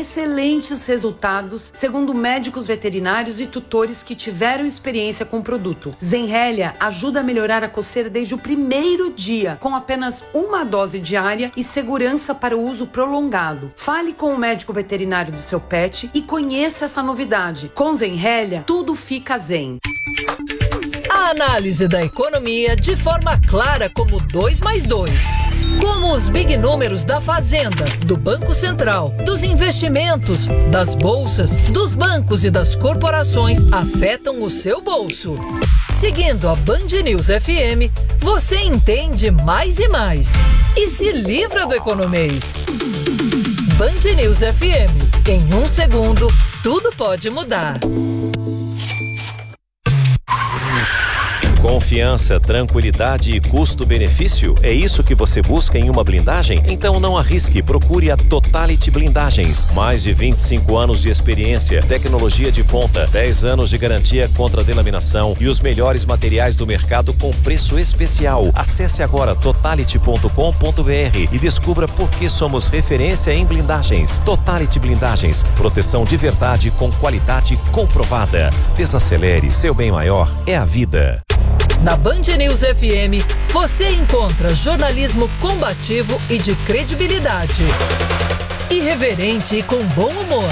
excelentes resultados, segundo médicos veterinários e tutores que tiveram experiência com o produto. Zenrelia ajuda a melhorar a coceira desde o primeiro dia, com apenas uma dose diária e segurança para o uso prolongado. Fale com o médico veterinário do seu pet e conheça essa novidade. Com Zenrelia, tudo fica zen. A análise da economia de forma clara como 2+2. Como os big números da Fazenda, do Banco Central, dos investimentos, das bolsas, dos bancos e das corporações afetam o seu bolso. Seguindo a Band News FM, você entende mais e mais. E se livra do economês. Band News FM. Em 1 segundo, tudo pode mudar. Confiança, tranquilidade e custo-benefício? É isso que você busca em uma blindagem? Então não arrisque, procure a Totality Blindagens. Mais de 25 anos de experiência, tecnologia de ponta, 10 anos de garantia contra delaminação e os melhores materiais do mercado com preço especial. Acesse agora totality.com.br e descubra por que somos referência em blindagens. Totality Blindagens, proteção de verdade com qualidade comprovada. Desacelere, seu bem maior é a vida. Na Band News FM, você encontra jornalismo combativo e de credibilidade. Irreverente e com bom humor.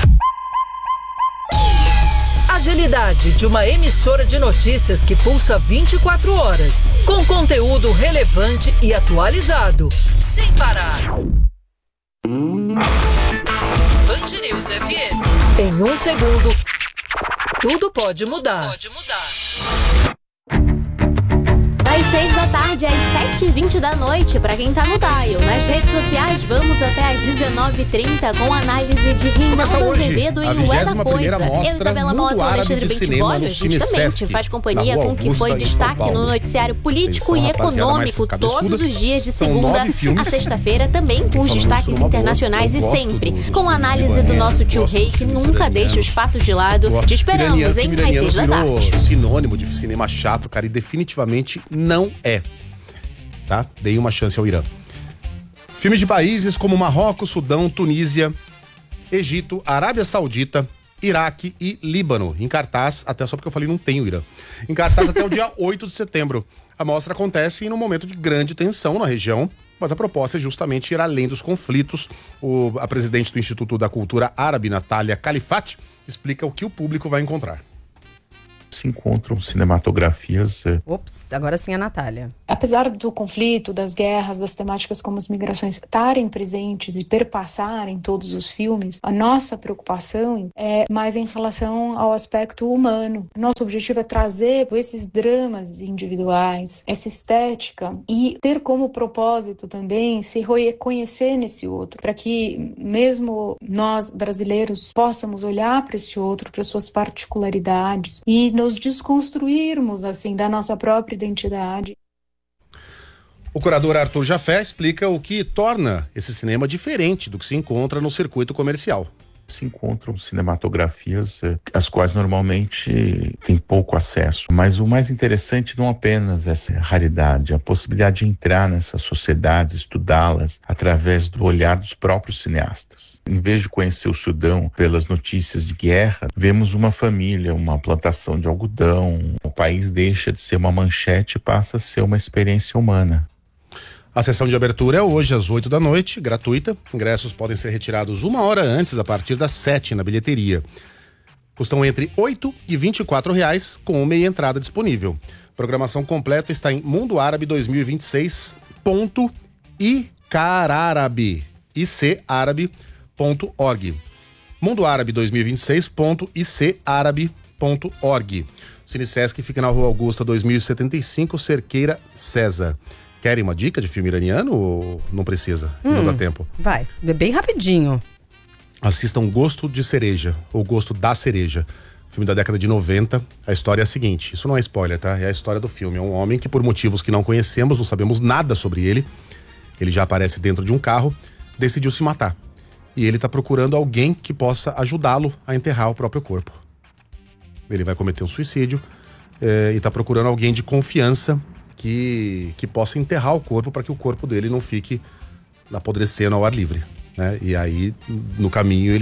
Agilidade de uma emissora de notícias que pulsa 24 horas, com conteúdo relevante e atualizado, sem parar. Band News FM. Em 1 segundo, tudo pode mudar. Das 6 da tarde às 7h20 da noite, pra quem tá no dial. Nas redes sociais, vamos até às 19h30 com análise de Reinaldo Azevedo e o É da Coisa. Eu, Isabela Mota, Alexandre Bentivolio, a gente também faz companhia com o que foi destaque no noticiário político e econômico todos os dias de segunda a sexta-feira, também com os destaques internacionais e sempre com a análise do nosso tio Rei, que nunca deixa os fatos de lado. Te esperamos, hein, às 6 da tarde. Sinônimo de cinema chato, cara, e definitivamente não é, tá? Dei uma chance ao Irã. Filmes de países como Marrocos, Sudão, Tunísia, Egito, Arábia Saudita, Iraque e Líbano, em cartaz, até só porque eu falei não tem o Irã, em cartaz até o dia 8 de setembro. A mostra acontece em um momento de grande tensão na região, mas a proposta é justamente ir além dos conflitos. A presidente do Instituto da Cultura Árabe, Natália Califati, explica o que o público vai encontrar. Se encontram cinematografias. Ops, agora sim a Natália. Apesar do conflito, das guerras, das temáticas como as migrações estarem presentes e perpassarem todos os filmes, a nossa preocupação é mais em relação ao aspecto humano. Nosso objetivo é trazer esses dramas individuais, essa estética e ter como propósito também se reconhecer nesse outro, para que mesmo nós brasileiros possamos olhar para esse outro, para suas particularidades e nos desconstruirmos, assim, da nossa própria identidade. O curador Arthur Jafé explica o que torna esse cinema diferente do que se encontra no circuito comercial. Se encontram cinematografias as quais normalmente tem pouco acesso, mas o mais interessante não apenas essa raridade, a possibilidade de entrar nessas sociedades, estudá-las através do olhar dos próprios cineastas. Em vez de conhecer o Sudão pelas notícias de guerra, vemos uma família, uma plantação de algodão, o país deixa de ser uma manchete e passa a ser uma experiência humana. A sessão de abertura é hoje às 8 da noite, gratuita. Ingressos podem ser retirados 1 hora antes, a partir das 7 na bilheteria. Custam entre R$8 e R$24, com meia entrada disponível. Programação completa está em mundoarabe2026.icarabe.org. mundoarabe2026.icarabe.org. O Cinesesc fica na Rua Augusta 2075, Cerqueira, César. Querem uma dica de filme iraniano ou não precisa? Não dá tempo. Vai, bem rapidinho. Assistam Gosto de Cereja, ou Gosto da Cereja. Filme da década de 90. A história é a seguinte, isso não é spoiler, tá? É a história do filme. É um homem que, por motivos que não conhecemos, não sabemos nada sobre ele já aparece dentro de um carro, decidiu se matar. E ele tá procurando alguém que possa ajudá-lo a enterrar o próprio corpo. Ele vai cometer um suicídio e tá procurando alguém de confiança que possa enterrar o corpo para que o corpo dele não fique apodrecendo ao ar livre, né? E aí, no caminho, ele